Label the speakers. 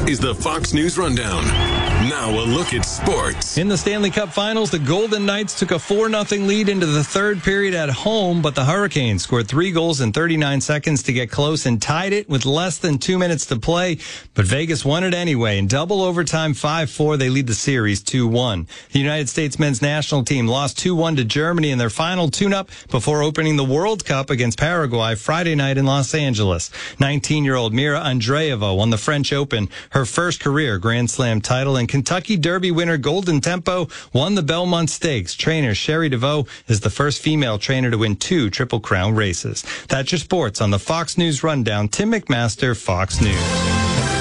Speaker 1: is the Fox News Rundown. Now a look at sports.
Speaker 2: In the Stanley Cup Finals, the Golden Knights took a 4-0 lead into the third period at home, but the Hurricanes scored 3 goals in 39 seconds to get close and tied it with less than 2 minutes to play. But Vegas won it anyway. In double overtime 5-4, they lead the series 2-1. The United States men's national team lost 2-1 to Germany in their final tune-up before opening the World Cup against Paraguay Friday night in Los Angeles. 19-year-old Mira Andreeva won the French Open, her first career Grand Slam title, and Kentucky Derby winner Golden Tempo won the Belmont Stakes. Trainer Sherry DeVoe is the first female trainer to win 2 Triple Crown races. That's your sports on the Fox News Rundown. Tim McMaster, Fox News.